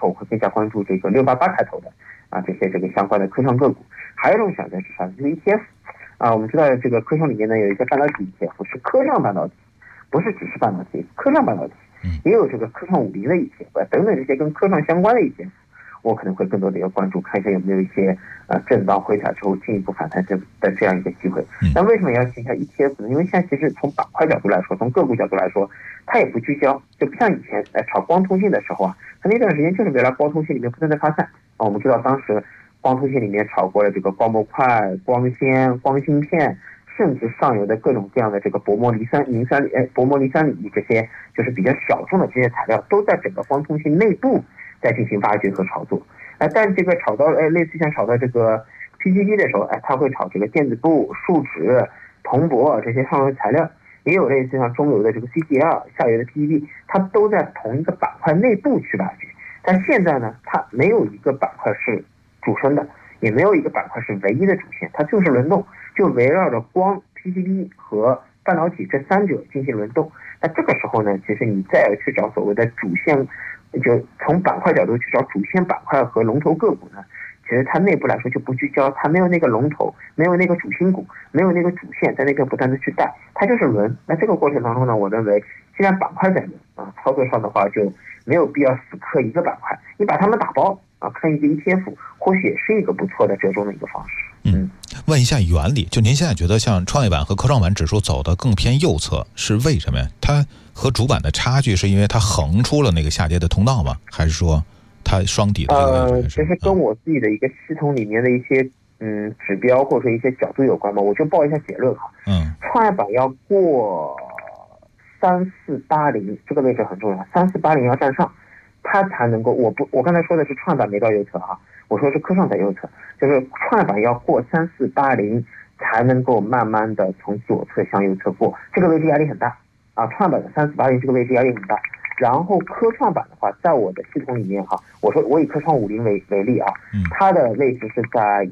候，我会更加关注这个688开头的这些相关的科创个股。还有一种选择是啥？就是 ETF 我们知道这个科创里面呢有一些半导体 ETF， 是科创半导体，不是只是半导体，科创半导体，也有这个科创50的 ETF 等等这些跟科创相关的 ETF。我可能会更多的要关注，看一下有没有一些震荡回踩之后进一步反弹的这样一个机会。那为什么要听一下 ETF 呢？因为现在其实从板块角度来说，从个股角度来说，它也不聚焦，就不像以前炒光通信的时候它那段时间就是围绕光通信里面不断的发散我们知道当时光通信里面炒过了这个光模块、光纤、光芯片，甚至上游的各种各样的这个薄膜磷酸锂这些就是比较小众的这些材料，都在整个光通信内部在进行挖掘和炒作。但这个炒到类似像炒到这个 PCB 的时候，它会炒这个电子钚、树脂、铜箔这些上游材料，也有类似像中游的这个 CCL、下游的 PCB， 它都在同一个板块内部去挖掘。但现在呢，它没有一个板块是主升的，也没有一个板块是唯一的主线，它就是轮动，就围绕着光、PCB 和半导体这三者进行轮动。那这个时候呢，其实你再要去找所谓的主线，就从板块角度去找主线板块和龙头个股呢，其实它内部来说就不聚焦，它没有那个龙头，没有那个主心骨，没有那个主线在那边不断的去带，它就是轮。那这个过程当中呢，我认为既然板块在轮操作上的话就没有必要死磕一个板块，你把它们打包看一个 ETF， 或许也是一个不错的折中的一个方式。 问一下原理，就您现在觉得像创业板和科创板指数走得更偏右侧，是为什么呀？它和主板的差距是因为它横出了那个下跌的通道吗？还是说它双底的这个位置？ 其实跟我自己的一个系统里面的一些指标或者说一些角度有关吧。我就报一下结论创业板要过3480这个位置很重要，3480要站上，它才能够我刚才说的是创业板没到右侧我说是科创在右侧，就是创业板要过3480才能够慢慢的从左侧向右侧过，这个位置压力很大创业板的3480这个位置压力很大。然后科创板的话，在我的系统里面我说我以科创50为例它的位置是在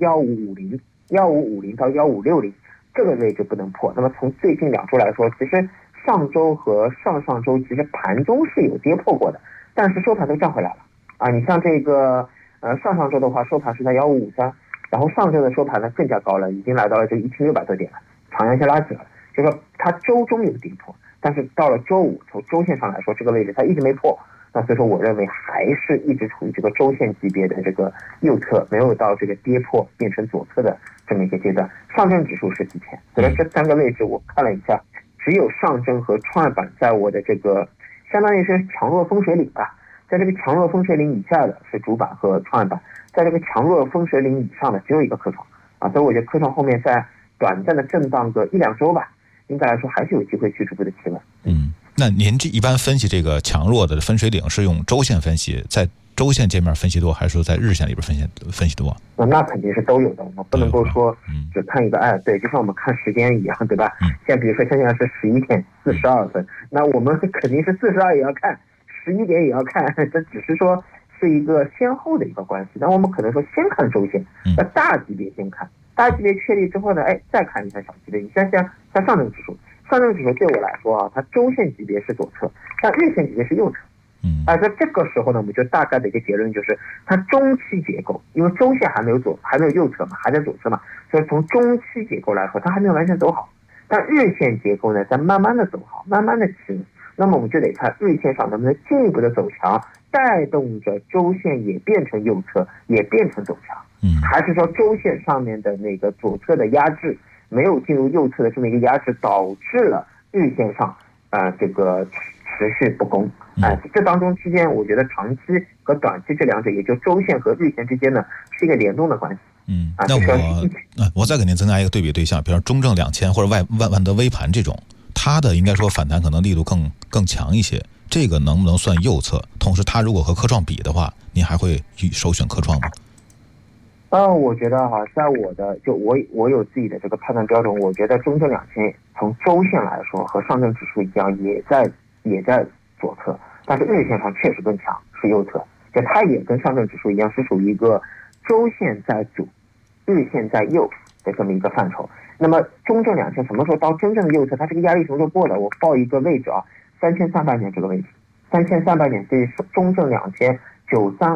1550到1560这个位置不能破。那么从最近2周来说，其实上周和上上周其实盘中是有跌破过的，但是收盘都站回来了你像这个上上周的话，收盘是在1553，然后上周的收盘呢更加高了，已经来到了这1600多点了，长阳线拉起了，就是说它周中有跌破，但是到了周五，从周线上来说，这个位置它一直没破，那所以说我认为还是一直处于这个周线级别的这个右侧，没有到这个跌破变成左侧的这么一个阶段。上证指数是几千，所以这3个位置我看了一下，只有上证和创业板在我的这个相当于是强弱分水岭吧。在这个强弱分水岭以下的是主板和创业板，在这个强弱分水岭以上的只有一个科创所以我觉得科创后面在短暂的震荡个1-2周吧，应该来说还是有机会去逐步的企稳。 那您这一般分析这个强弱的分水岭是用周线分析，在周线界面分析多，还是说在日线里边分析多？ 那肯定是都有的，我不能够说只看一个对，就像我们看时间一样，对吧？现在比如说现在是11点42分，那我们肯定是42也要看，11点也要看，这只是说是一个先后的一个关系。那我们可能说先看周线，大级别先看，大级别确立之后呢，再看一下小级别。你像上证指数对我来说它周线级别是左侧，但日线级别是右侧。在这个时候呢，我们就大概的一个结论就是，它中期结构，因为周线还没有右侧嘛，还在左侧嘛，所以从中期结构来说，它还没有完全走好。但日线结构呢，在慢慢的走好，慢慢的起稳。那么我们就得看日线上能不能进一步的走强，带动着周线也变成右侧，也变成走强。还是说周线上面的那个左侧的压制没有进入右侧的这么一个压制，导致了日线上这个持续不攻。这当中之间，我觉得长期和短期这两者，也就周线和日线之间呢，是一个联动的关系。 那我再给您增加一个对比对象，比如中证2000或者万德微盘这种，它的应该说反弹可能力度更强一些，这个能不能算右侧？同时，它如果和科创比的话，您还会首选科创吗？ 我觉得在我的我有自己的这个判断标准，我觉得中证2000从周线来说和上证指数一样，也在左侧，但是日线上确实更强，是右侧。就它也跟上证指数一样，是属于一个周线在左，日线在右的这么一个范畴。那么中证2000什么时候到真正的右侧？它这个压力什么时候过了？我报一个位置3300点这个位置，3300点对中证200093